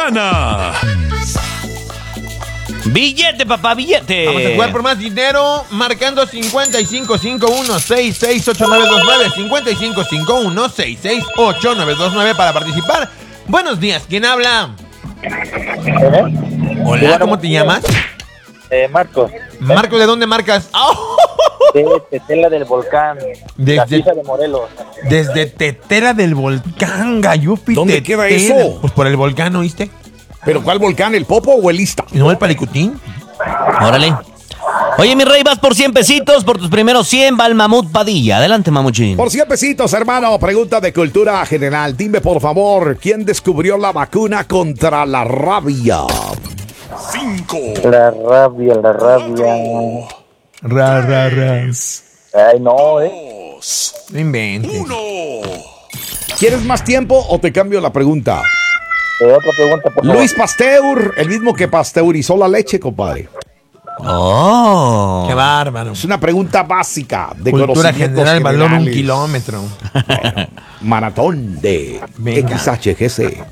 mañana. Billete, papá, billete. Vamos a jugar por más dinero marcando 5551-668929. 5551-668929 para participar. Buenos días, ¿quién habla? Hola, ¿cómo te llamas? Marcos. Marcos, ¿de dónde marcas? ¡Oh! De Tetela del Volcán. La Sisa de Morelos. Desde Tetela del Volcán, Gayupi. ¿Dónde queda eso? Pues por el volcán, ¿oíste? ¿Pero cuál volcán? ¿El Popo o el Ista? ¿Y no el Palicutín? Órale. Oye, mi rey, vas por 100 pesitos. Por tus primeros 100 va el Mamut Padilla. Adelante, Mamuchín. Por 100 pesitos, hermano. Pregunta de cultura general. Dime, por favor, ¿quién descubrió la vacuna contra la rabia? 5. La rabia. Ra. Ay, no, No inventes. 1. ¿Quieres más tiempo o te cambio la pregunta? Otra pregunta, por favor. Luis Pasteur, el mismo que pasteurizó la leche, compadre. Oh. Qué bárbaro. Es una pregunta básica de Cultura conocimientos general, valor 1 generales. kilómetro. Maratón de Venga. XHGC.